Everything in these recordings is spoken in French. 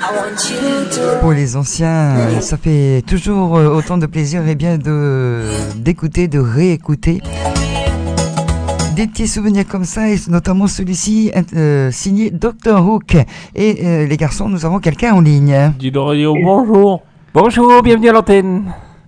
Pour les anciens, ça fait toujours autant de plaisir d'écouter, de réécouter des petits souvenirs comme ça, et notamment celui-ci signé Dr Hook. Et les garçons, nous avons quelqu'un en ligne. Dis radio, bonjour. Bonjour, bienvenue à l'antenne.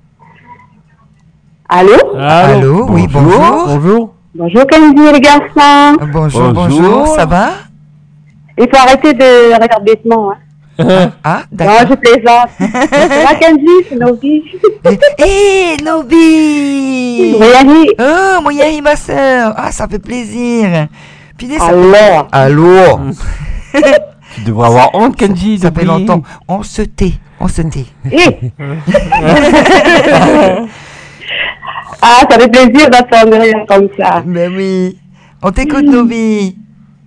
Allô? Allô, oui, bonjour. Bonjour. Bonjour Kenji les garçons. Bonjour, ça va? Il faut arrêter de regarder bêtement. Hein. Ah, Non, d'accord. je plaisante. Ça va Kenji, c'est Novi. Hé, Nobi! Oui, Oh, mon Yahi, ma sœur. Ah, ça fait plaisir. Puis alors. Allô? Tu devrais avoir honte, Kenji. Ça fait longtemps. On se tait. Eh. Ah, ça fait plaisir d'entendre rien comme ça. Mais oui. On t'écoute, Nobi.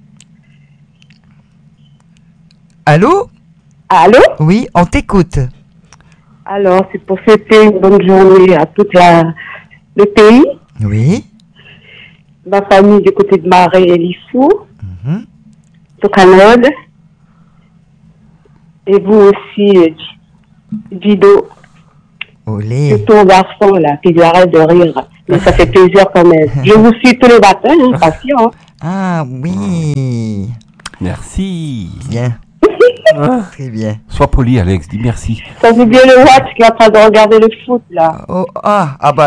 Allô? Allô? Oui, on t'écoute. Alors, c'est pour souhaiter une bonne journée à tout le pays. Oui. Ma famille du côté de Marais et Lissou. Mhm. Au Canada. Et vous aussi, Dido. Olé. C'est ton garçon là, qui arrête de rire. Mais ça fait plaisir quand même. Je vous suis tous les matins, hein, patient. Ah oui. Merci. Bien. Très bien. Sois poli, Alex, dis merci. Ça c'est bien le watch qui est en train de regarder le foot là. Oh, bah.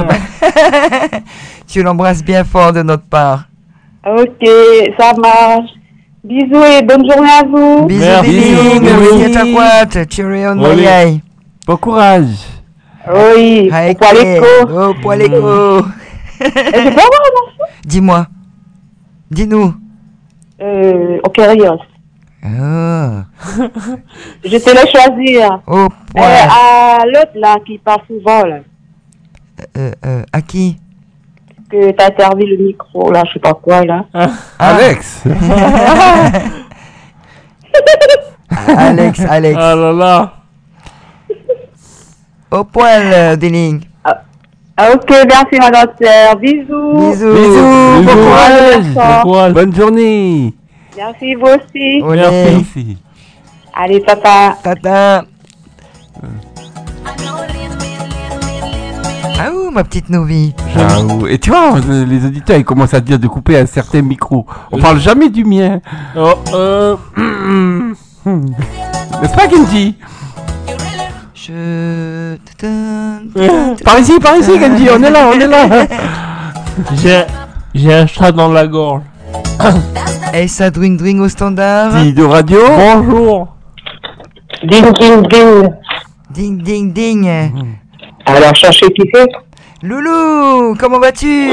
Tu l'embrasses bien fort de notre part. Ok, ça marche. Bisous et bonne journée à vous. Bisous, Merci. Biling. Bisous. Merci à toi. Cheerio, Olé. Moyai. Bon courage. Oui, au Poiléco. Oh, Poiléco. Je peux avoir un enfant? Dis-moi. Dis-nous. Au Kérios. Ah. Je te laisse choisir. Oh, À l'autre là, qui parle souvent là. à qui? Que t'as servi le micro là, je sais pas quoi là. Alex. Alex. Ah là là. Au poil, Diling. Ok, merci madame sœur. Bisous. Bisous. Bon courage. Bon courage. Bonne journée. Merci vous aussi. Olé. Merci. Allez, papa. Tata. Ah ouh, ma petite Novi. Ciao. Et tu vois, les auditeurs, ils commencent à dire de couper un certain micro. On parle jamais du mien. N'est-ce pas, Kenji? Par ici, Kenji, on est là. J'ai un chat dans la gorge. Et ça dwing au standard. Dis de radio. Bonjour. Ding, ding, ding. Ding. Alors, cherchez qui c'est? Loulou, comment vas-tu?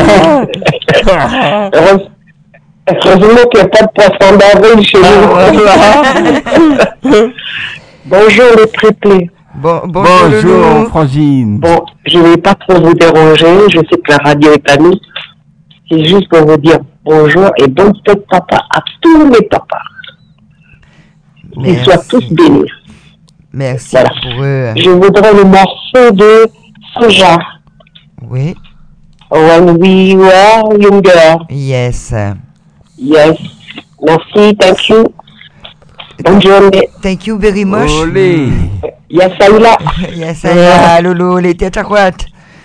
Heureusement qu'il n'y a pas de poisson d'avril chez nous. Bonjour les triplés. Bonjour, Loulou. Frangine. Bon, je ne vais pas trop vous déranger. Je sais que la radio est à nous. C'est juste pour vous dire bonjour et bonne fête papa à tous les papas. Qu'ils soient tous bénis. Merci Voilà. pour eux. Je voudrais le morceau de Soja. Oui. When we were younger. Yes. Yes. Merci, thank you. Bonne journée. Thank you very much. Olé. Yasaïla. Yes, Loulou, les têtes à quoi?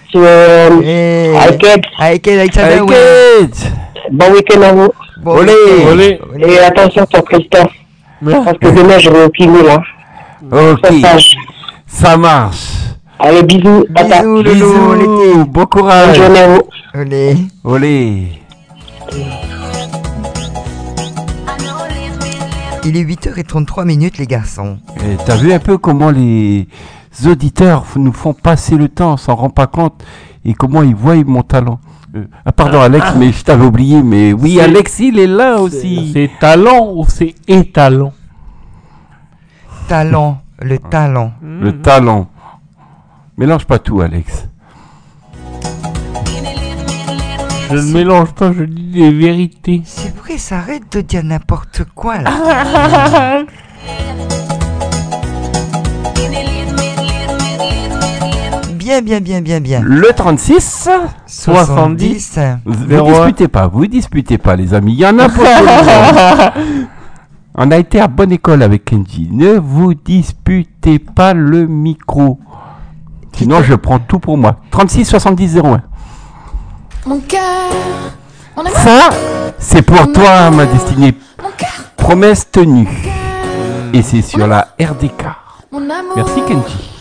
Alked. Bon week-end à vous. Olé. Et attention pour Christophe. Parce que demain, je vais au kiné, là. Ok. Passage. Ça marche. Allez, bisous, papa. Bisous, Loulou, l'été. Bon Bonne courage. journée à vous. Olé. Il est 8h33, les garçons. Et t'as vu un peu comment les auditeurs nous font passer le temps, on s'en rend pas compte, et comment ils voient mon talent. Pardon Alex, mais je t'avais oublié, mais oui, Alex, il est là aussi. C'est talent ou c'est étalon? Talent, le talent. Le talent. Mélange pas tout, Alex. Je ne mélange pas, je dis des vérités. C'est vrai, ça arrête de dire n'importe quoi là. Bien. Le 36 70. Vous disputez pas, les amis. Il y en a pour tout le monde. On a été à bonne école avec Kenji. Ne vous disputez pas le micro. Sinon, je prends tout pour moi. 36 70 01. Mon cœur. Ça, c'est pour toi, ma destinée. Promesse tenue. Et c'est sur la RDK. Mon amour. Merci, Kenji.